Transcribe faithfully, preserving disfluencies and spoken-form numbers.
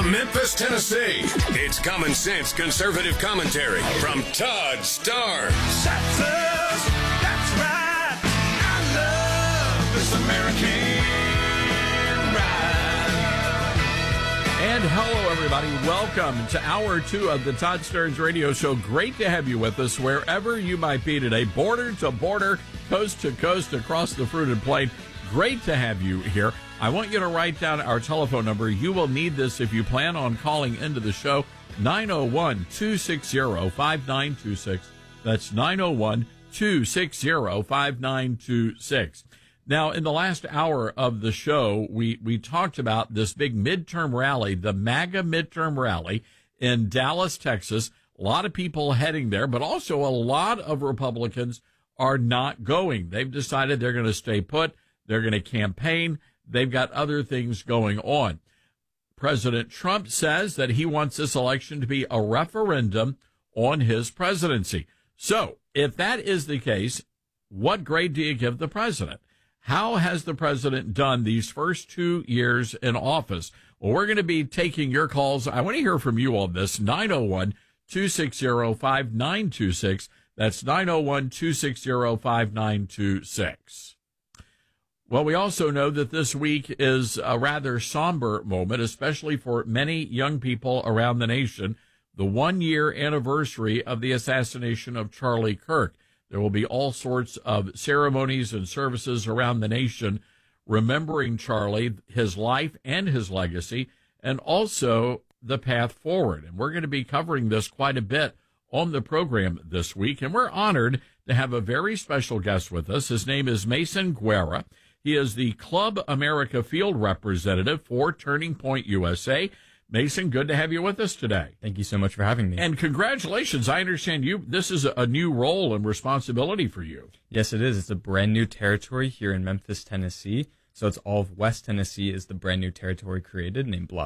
From Memphis, Tennessee, it's Common Sense Conservative Commentary from Todd Starr. That's right. I love this American ride. And hello, everybody. Welcome to hour two of the Todd Starnes Radio Show. Great to have you with us wherever you might be today, border to border, coast to coast, across the fruited plain. Great to have you here. I want you to write down our telephone number. You will need this if you plan on calling into the show. nine oh one, two six zero, five nine two six. That's nine oh one, two six zero, five nine two six. Now, in the last hour of the show, we, we talked about this big midterm rally, the MAGA midterm rally in Dallas, Texas. A lot of people heading there, but also a lot of Republicans are not going. They've decided they're going to stay put. They're going to campaign. They've got other things going on. President Trump says that he wants this election to be a referendum on his presidency. So, if that is the case, what grade do you give the president? How has the president done these first two years in office? Well, we're going to be taking your calls. I want to hear from you on this. nine oh one, two six zero, five nine two six. That's nine oh one, two six zero, five nine two six. Well, we also know that this week is a rather somber moment, especially for many young people around the nation. The one-year anniversary of the assassination of Charlie Kirk. There will be all sorts of ceremonies and services around the nation remembering Charlie, his life and his legacy, and also the path forward. And we're going to be covering this quite a bit on the program this week. And we're honored to have a very special guest with us. His name is Mason Guerra. He is the Club America field representative for Turning Point U S A. Mason, good to have you with us today. Thank you so much for having me. And congratulations. I understand you. This is a new role and responsibility for you. Yes, it is. It's a brand new territory here in Memphis, Tennessee. So it's all of West Tennessee is the brand new territory created named Bluff.